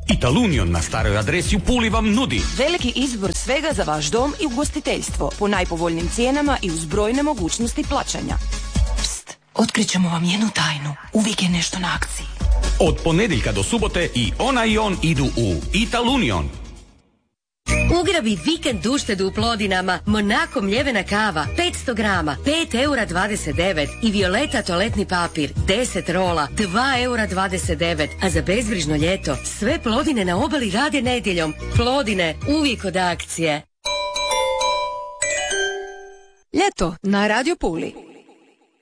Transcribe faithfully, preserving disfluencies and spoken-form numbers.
Italunion na staroj adresi u Puli vam nudi veliki izbor svega za vaš dom i ugostiteljstvo po najpovoljnijim cijenama i uz brojne mogućnosti plaćanja. Pst, otkrićemo vam jednu tajnu. Uvijek je nešto na akciji. od ponedjeljka do subote i ona i on idu u Italunion. Ugrabi vikend uštedu u Plodinama. Monako mljevena kava petsto grama, pet eura dvadeset devet i Violeta toaletni papir deset rola, dva eura dvadeset devet. A za bezbrižno ljeto sve Plodine na obali rade nedjeljom. Plodine, uvijek od akcije. Ljeto na Radio Puli.